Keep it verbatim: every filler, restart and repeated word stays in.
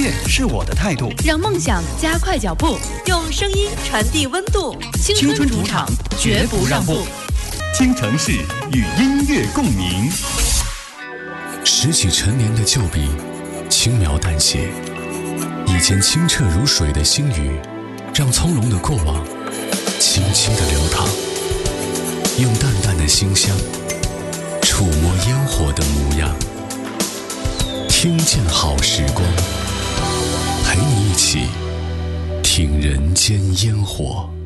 乐是我的态度， 让梦想加快脚步， 用声音传递温度。 青春主场绝不让步，京城市与音乐共鸣。 拾起陈年的旧笔，轻描淡写，以前清澈如水的星宇，让从容的过往轻轻地流淌，用淡淡的馨香触摸烟火的模样。听见好时光，陪你一起听人间烟火。